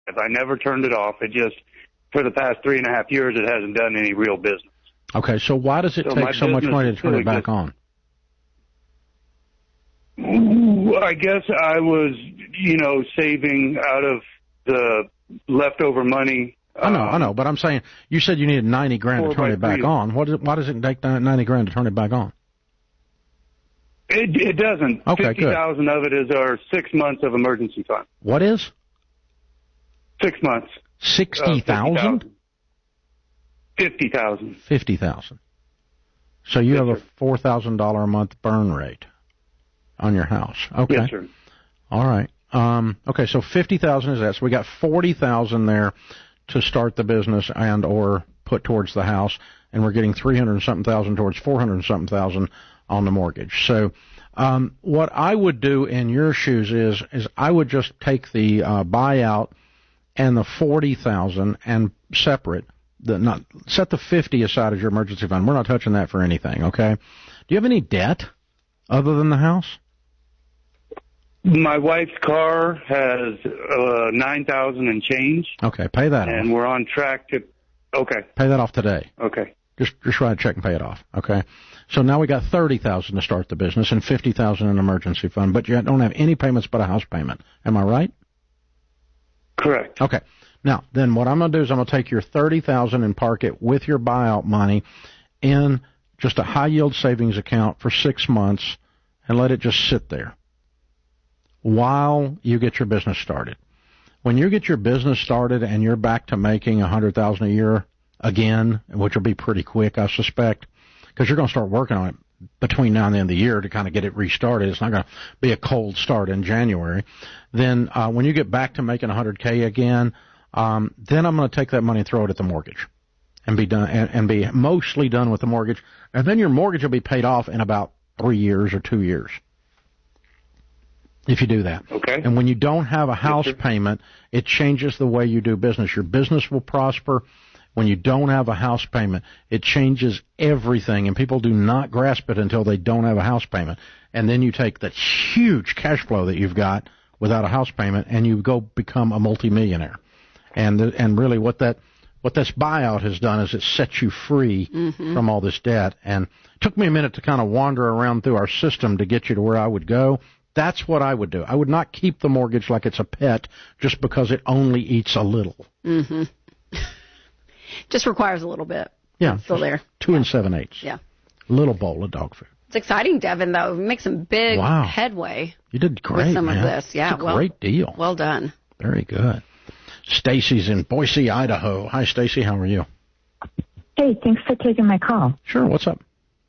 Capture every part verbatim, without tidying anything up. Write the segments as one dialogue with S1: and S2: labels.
S1: I never turned it off. It just, for the past three and a half years, it hasn't done any real business.
S2: Okay, so why does it
S1: so
S2: take so much money to turn it back on?
S1: I guess I was, you know, saving out of the leftover money.
S2: I know,
S1: um,
S2: I know, but I'm saying, you said you needed ninety grand to turn it back
S1: three.
S2: on. What is it, why does it take ninety grand to turn it back on?
S1: It, it doesn't.
S2: Okay,
S1: fifty thousand
S2: good.
S1: of it is our six months of emergency fund.
S2: What is?
S1: Six months.
S2: Sixty thousand?
S1: Fifty thousand.
S2: Fifty thousand. So you
S1: Yes,
S2: have a
S1: sir.
S2: four thousand dollar a month burn rate on your house. Okay.
S1: Yes, sir.
S2: All right. Um, okay, so fifty thousand is that. So we got forty thousand there to start the business and or put towards the house, and we're getting three hundred and something thousand towards four hundred and something thousand on the mortgage. So um, what I would do in your shoes is is I would just take the uh, buyout and the forty thousand and separate the not set the fifty aside as your emergency fund. We're not touching that for anything. Okay. Do you have any debt other than the house?
S1: My wife's car has uh, nine thousand and change.
S2: Okay, pay that
S1: and
S2: off.
S1: we're on track to. Okay.
S2: Pay that off today.
S1: Okay.
S2: Just just write a check and pay it off. Okay. So now we got thirty thousand to start the business and fifty thousand in an emergency fund, but you don't have any payments but a house payment. Am I right?
S1: Correct.
S2: Okay. Now then, what I'm going to do is I'm going to take your thirty thousand and park it with your buyout money in just a high yield savings account for six months and let it just sit there while you get your business started. When you get your business started and you're back to making a hundred thousand a year again, which will be pretty quick, I suspect, because you're going to start working on it between now and the end of the year to kind of get it restarted. It's not going to be a cold start in January. Then uh, when you get back to making one hundred K again, um, then I'm going to take that money and throw it at the mortgage and be done and, and be mostly done with the mortgage. And then your mortgage will be paid off in about three years or two years. If you do that.
S1: Okay.
S2: And when you don't have a house
S1: Yes, sir.
S2: payment, it changes the way you do business. Your business will prosper. When you don't have a house payment, it changes everything, and people do not grasp it until they don't have a house payment. And then you take that huge cash flow that you've got without a house payment, and you go become a multimillionaire. And and really what that what this buyout has done is it sets you free mm-hmm. from all this debt. And it took me a minute to kind of wander around through our system to get you to where I would go. That's what I would do. I would not keep the mortgage like it's a pet just because it only eats a little.
S3: Mm-hmm. Just requires a little bit.
S2: Yeah.
S3: It's still there.
S2: Two
S3: yeah.
S2: and seven eighths.
S3: Yeah.
S2: Little bowl of dog food.
S3: It's exciting, Devin, though. Make some big
S2: wow.
S3: headway.
S2: You did great,
S3: with some
S2: man.
S3: of this. Yeah.
S2: It's a
S3: well,
S2: great deal.
S3: Well done.
S2: Very good. Stacy's in Boise, Idaho. Hi, Stacy. How are you?
S4: Hey, thanks for taking my call.
S2: Sure. What's up?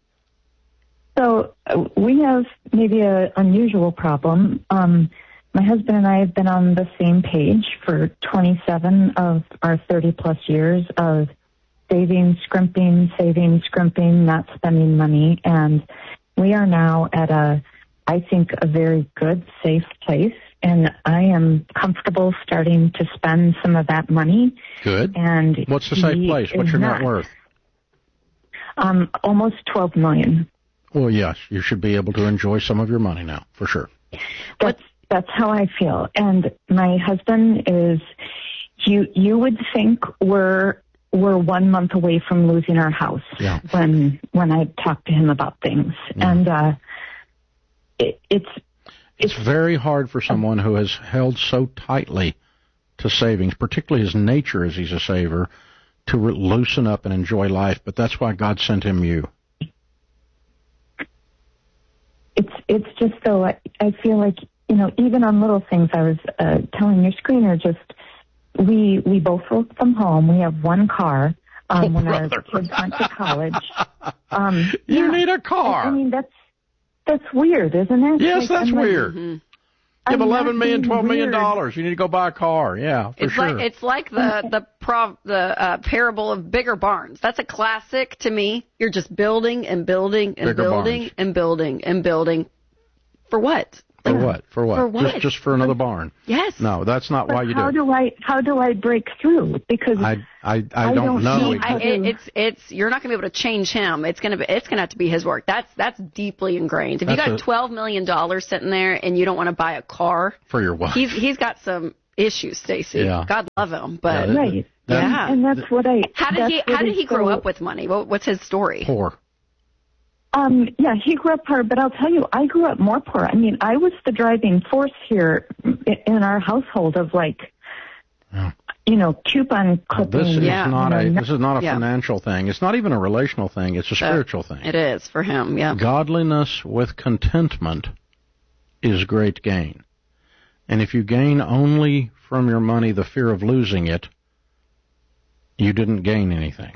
S4: So uh, we have maybe an unusual problem. Um, my husband and I have been on the same page for twenty-seven of our thirty-plus years of saving, scrimping, saving, scrimping, not spending money. And we are now at a, I think, a very good, safe place. And I am comfortable starting to spend some of that money.
S2: Good.
S4: And
S2: what's the safe place? What's your net worth?
S4: Um, almost twelve million dollars.
S2: Well, yes, you should be able to enjoy some of your money now, for sure.
S4: That's that's how I feel. And my husband is, you you would think we're we're one month away from losing our house
S2: yeah.
S4: when when I talk to him about things. Yeah. And uh, it, it's,
S2: it's it's very hard for someone who has held so tightly to savings, particularly his nature as he's a saver, to re- loosen up and enjoy life. But that's why God sent him you.
S4: It's it's just so I, I feel like, you know, even on little things, I was uh, telling your screener, just we we both work from home. We have one car um,
S2: oh,
S4: when
S2: brother.
S4: our kids went to college. Um,
S2: you
S4: yeah,
S2: need a car.
S4: I, I mean, that's that's weird, isn't it?
S2: Yes,
S4: like,
S2: that's
S4: I'm
S2: weird.
S4: Like,
S2: you have eleven million, twelve million dollars. You need to go buy a car. Yeah, for
S3: it's
S2: sure.
S3: Like, it's like the the prov, the uh, parable of bigger barns. That's a classic to me. You're just building and building and
S2: bigger
S3: building
S2: barns.
S3: and building and building. For what?
S2: For
S3: like,
S2: what? For what?
S3: For what?
S2: Just, just for another barn.
S3: Yes.
S2: No, that's not
S4: but
S2: why you
S4: how
S2: do it.
S4: do I how do I break through? Because
S2: I I, I,
S4: I
S2: don't,
S4: don't
S2: know.
S4: see-
S3: I, it, it's it's you're not going to be able to change him. It's going to be it's going to have to be his work. That's that's deeply ingrained. If
S2: That's
S3: you got
S2: a-
S3: twelve million dollars sitting there and you don't want to buy a car,
S2: For your wife.
S3: he's he's got some issues, Stacey.
S2: Yeah.
S3: God love him, but
S2: Yeah,
S4: Right.
S2: That-
S3: yeah.
S4: And that's what I.
S3: How did
S4: that's
S3: he?
S4: what
S3: How did
S4: is
S3: he grow
S4: so-
S3: up with money? What, what's his story?
S2: Poor.
S4: Um, yeah, he grew up poor, but I'll tell you, I grew up more poor. I mean, I was the driving force here in our household of like,
S2: Yeah.
S4: you know, coupon clipping.
S2: This is
S3: Yeah.
S2: not a
S4: you know,
S2: this is not a
S3: Yeah.
S2: financial thing. It's not even a relational thing. It's a spiritual thing.
S3: It is for him. Yeah.
S2: Godliness with contentment is great gain. And if you gain only from your money the fear of losing it, you didn't gain anything.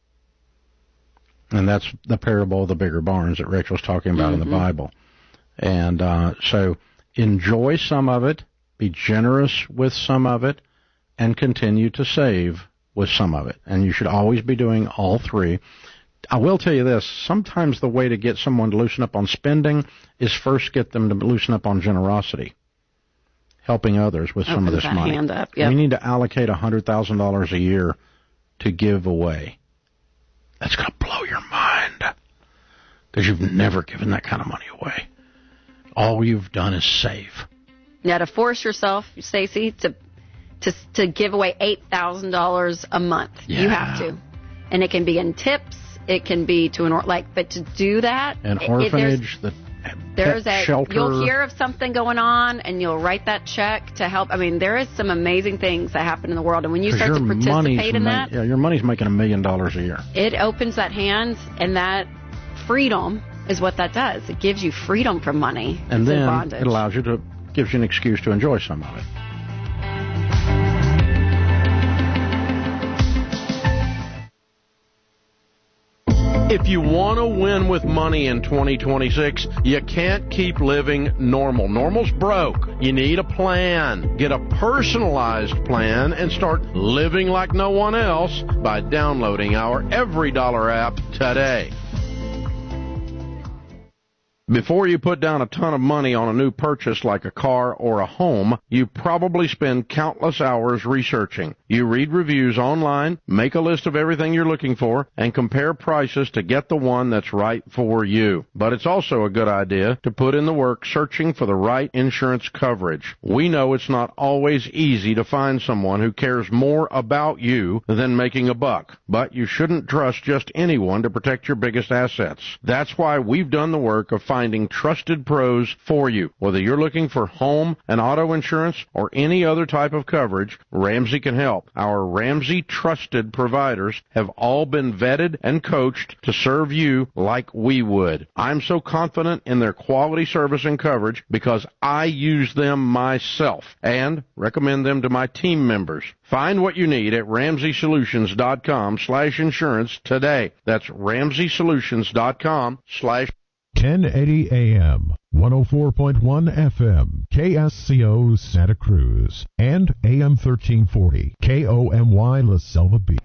S2: And that's the parable of the bigger barns that Rachel's talking about mm-hmm. in the Bible. And uh, so enjoy some of it, be generous with some of it, and continue to save with some of it. And you should always be doing all three. I will tell you this, sometimes the way to get someone to loosen up on spending is first get them to loosen up on generosity, helping others with some
S3: Open
S2: of this
S3: that
S2: money.
S3: Hand up. Yep.
S2: We need to allocate one hundred thousand dollars a year to give away. That's going to blow your mind because you've never given that kind of money away. All you've done is save.
S3: Now, to force yourself, Stacey, to to to give away eight thousand dollars a month,
S2: Yeah.
S3: you have to, and it can be in tips. It can be to an or like, but to do that,
S2: An
S3: it-
S2: orphanage,
S3: there's,
S2: the
S3: there's
S2: pet
S3: a
S2: shelter.
S3: you'll hear of something going on, and you'll write that check to help. I mean, there is some amazing things that happen in the world, and when you
S2: 'Cause
S3: start
S2: your
S3: to
S2: money's
S3: participate in
S2: ma-
S3: that,
S2: yeah, your money's making a million dollars a year.
S3: it opens that hand, and that freedom is what that does. It gives you freedom from money.
S2: And
S3: It's in
S2: then
S3: bondage.
S2: it allows you to, gives you an excuse to enjoy some of it. If you want to win with money in twenty twenty-six, you can't keep living normal. Normal's broke. You need a plan. Get a personalized plan and start living like no one else by downloading our Every Dollar app today. Before you put down a ton of money on a new purchase like a car or a home, you probably spend countless hours researching. You read reviews online, make a list of everything you're looking for, and compare prices to get the one that's right for you. But it's also a good idea to put in the work searching for the right insurance coverage. We know it's not always easy to find someone who cares more about you than making a buck, but you shouldn't trust just anyone to protect your biggest assets. That's why we've done the work of finding trusted pros for you. Whether you're looking for home and auto insurance or any other type of coverage, Ramsey can help. Our Ramsey trusted providers have all been vetted and coached to serve you like we would. I'm so confident in their quality service and coverage because I use them myself and recommend them to my team members. Find what you need at ramsey solutions dot com slash insurance today. That's ramsey solutions dot com slash
S5: ten eighty A M, one oh four point one F M, K S C O Santa Cruz, and A M thirteen forty, K O M Y La Selva Beach.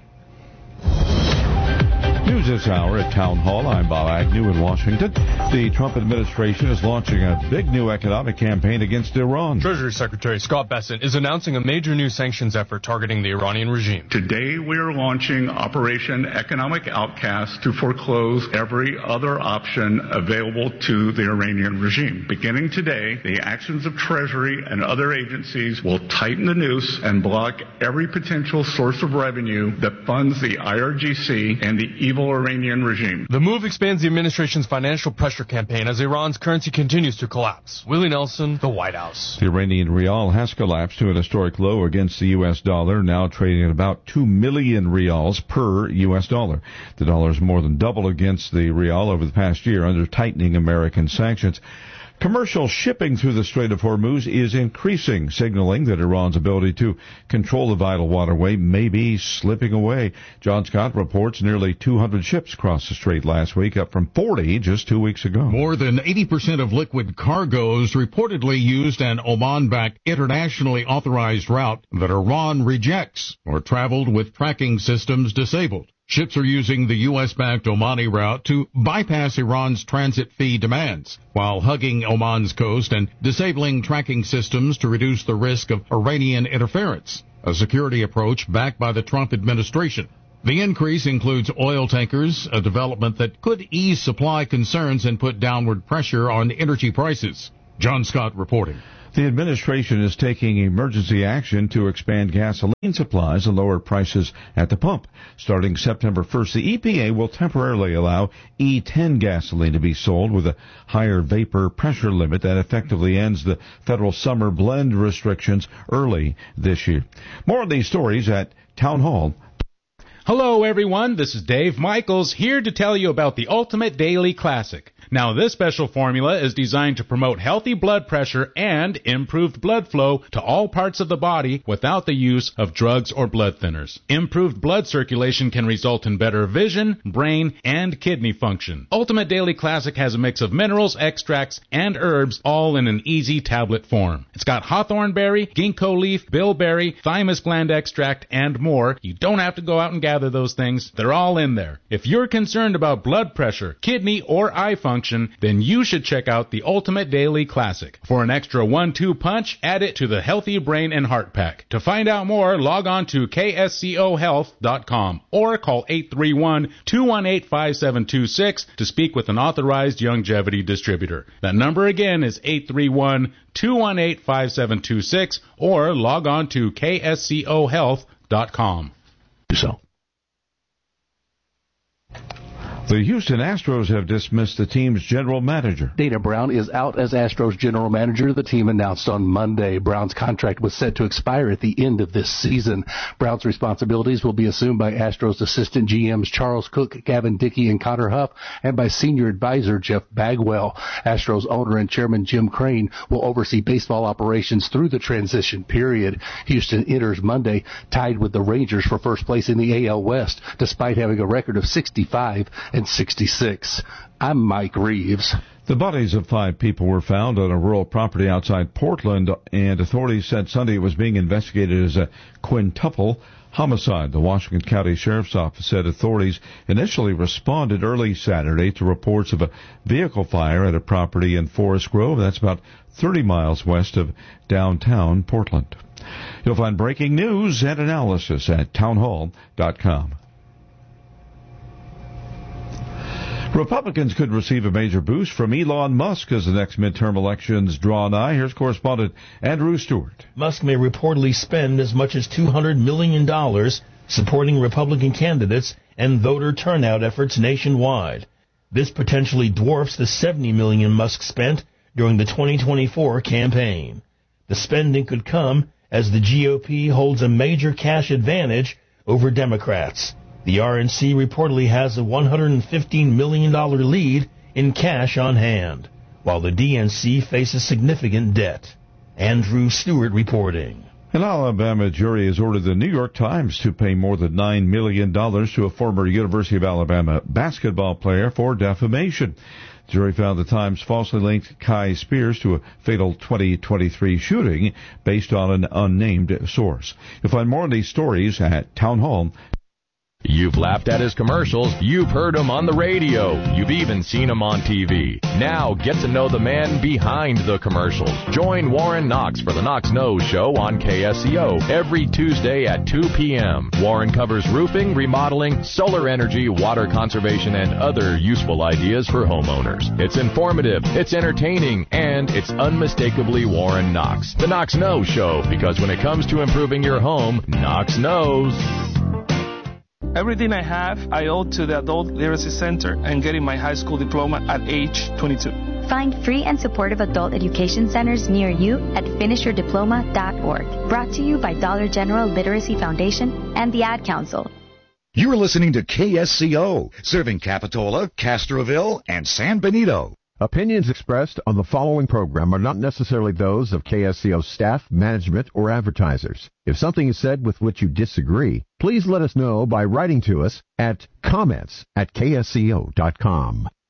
S6: News this hour at Town Hall. I'm Bob Agnew in Washington. The Trump administration is launching a big new economic campaign against Iran.
S7: Treasury Secretary Scott Bessent is announcing a major new sanctions effort targeting the Iranian regime.
S8: Today we are launching Operation Economic Outcast to foreclose every other option available to the Iranian regime. Beginning today, the actions of Treasury and other agencies will tighten the noose and block every potential source of revenue that funds the I R G C and the evil Iranian regime.
S7: The move expands the administration's financial pressure campaign as Iran's currency continues to collapse. Willie Nelson, the White House.
S6: The Iranian rial has collapsed to an historic low against the U S dollar, now trading at about two million rials per U S dollar. The dollar is more than double against the rial over the past year under tightening American sanctions. Commercial shipping through the Strait of Hormuz is increasing, signaling that Iran's ability to control the vital waterway may be slipping away. John Scott reports nearly two hundred ships crossed the strait last week, up from forty just two weeks ago.
S9: More than eighty percent of liquid cargoes reportedly used an Oman-backed internationally authorized route that Iran rejects or traveled with tracking systems disabled. Ships are using the U S-backed Omani route to bypass Iran's transit fee demands, while hugging Oman's coast and disabling tracking systems to reduce the risk of Iranian interference, a security approach backed by the Trump administration. The increase includes oil tankers, a development that could ease supply concerns and put downward pressure on energy prices. John Scott reporting.
S6: The administration is taking emergency action to expand gasoline supplies and lower prices at the pump. Starting September first, the E P A will temporarily allow E ten gasoline to be sold with a higher vapor pressure limit that effectively ends the federal summer blend restrictions early this year. More of these stories at Town Hall.
S10: Hello, everyone. This is Dave Michaels here to tell you about the Ultimate Daily Classic. Now, this special formula is designed to promote healthy blood pressure and improved blood flow to all parts of the body without the use of drugs or blood thinners. Improved blood circulation can result in better vision, brain, and kidney function. Ultimate Daily Classic has a mix of minerals, extracts, and herbs, all in an easy tablet form. It's got hawthorn berry, ginkgo leaf, bilberry, thymus gland extract, and more. You don't have to go out and gather those things. They're all in there. If you're concerned about blood pressure, kidney, or eye function, then you should check out the Ultimate Daily Classic. For an extra one two punch, add it to the Healthy Brain and Heart Pack. To find out more, log on to K S C O health dot com or call eight three one, two one eight, five seven two six to speak with an authorized longevity distributor. That number again is eight three one, two one eight, five seven two six or log on to K S C O health dot com.
S2: So.
S6: The Houston Astros have dismissed the team's general manager.
S11: Dana Brown is out as Astros general manager. The team announced on Monday Brown's contract was set to expire at the end of this season. Brown's responsibilities will be assumed by Astros assistant G Ms Charles Cook, Gavin Dickey, and Connor Huff, and by senior advisor Jeff Bagwell. Astros owner and chairman Jim Crane will oversee baseball operations through the transition period. Houston enters Monday tied with the Rangers for first place in the A L West, despite having a record of sixty-five and sixty-six. I'm Mike Reeves.
S6: The bodies of five people were found on a rural property outside Portland, and authorities said Sunday it was being investigated as a quintuple homicide. The Washington County Sheriff's Office said authorities initially responded early Saturday to reports of a vehicle fire at a property in Forest Grove. That's about thirty miles west of downtown Portland. You'll find breaking news and analysis at town hall dot com. Republicans could receive a major boost from Elon Musk as the next midterm elections draw nigh. Here's correspondent Andrew Stewart.
S12: Musk may reportedly spend as much as two hundred million dollars supporting Republican candidates and voter turnout efforts nationwide. This potentially dwarfs the seventy million dollars Musk spent during the twenty twenty-four campaign. The spending could come as the G O P holds a major cash advantage over Democrats. The R N C reportedly has a one hundred fifteen million dollars lead in cash on hand, while the D N C faces significant debt. Andrew Stewart reporting.
S6: An Alabama jury has ordered the New York Times to pay more than nine million dollars to a former University of Alabama basketball player for defamation. The jury found the Times falsely linked Kai Spears to a fatal twenty twenty-three shooting based on an unnamed source. You'll find more of these stories at Town Hall.
S13: You've laughed at his commercials. You've heard him on the radio. You've even seen him on T V. Now get to know the man behind the commercials. Join Warren Knox for the Knox Knows Show on K S C O every Tuesday at two p.m. Warren covers roofing, remodeling, solar energy, water conservation, and other useful ideas for homeowners. It's informative, it's entertaining, and it's unmistakably Warren Knox. The Knox Knows Show, because when it comes to improving your home, Knox knows.
S14: Everything I have, I owe to the Adult Literacy Center and getting my high school diploma at age twenty-two.
S15: Find free and supportive adult education centers near you at finish your diploma dot org. Brought to you by Dollar General Literacy Foundation and the Ad Council.
S16: You're listening to K S C O, serving Capitola, Castroville, and San Benito.
S17: Opinions expressed on the following program are not necessarily those of K S C O staff, management, or advertisers. If something is said with which you disagree, please let us know by writing to us at comments at K S C O dot com.